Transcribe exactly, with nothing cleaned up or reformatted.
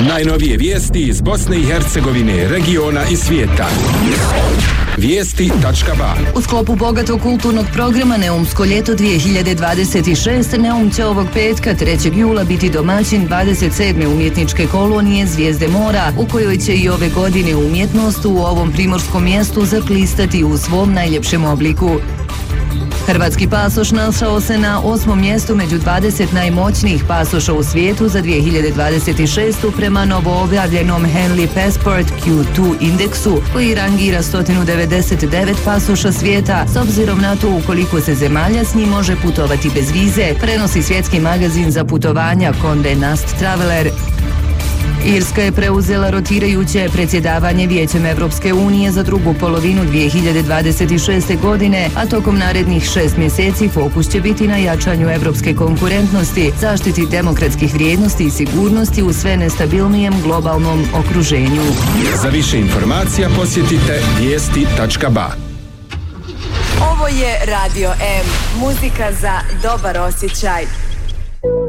Najnovije vijesti iz Bosne i Hercegovine, regiona i svijeta. Vijesti tačka ba. U sklopu bogatog kulturnog programa Neumsko ljeto dvije hiljade dvadeset šest Neum će ovog petka trećeg jula biti domaćin dvadeset sedme umjetničke kolonije Zvijezde mora, u kojoj će i ove godine umjetnost u ovom primorskom mjestu zaklistati u svom najljepšem obliku. Hrvatski pasoš našao se na osmom mjestu među dvadeset najmoćnijih pasoša u svijetu za dvije hiljade dvadeset šestu prema novoobjavljenom Henley Passport Q dva indeksu, koji rangira sto devedeset devet pasoša svijeta, s obzirom na to u koliko se zemalja s njim može putovati bez vize, prenosi svjetski magazin za putovanja Condé Nast Traveler. Irska je preuzela rotirajuće predsjedavanje Vijećem Evropske unije za drugu polovinu dvije hiljade dvadeset šeste godine, a tokom narednih šest mjeseci fokus će biti na jačanju evropske konkurentnosti, zaštiti demokratskih vrijednosti i sigurnosti u sve nestabilnijem globalnom okruženju. Za više informacija posjetite vijesti tačka ba. Ovo je Radio M, muzika za dobar osjećaj.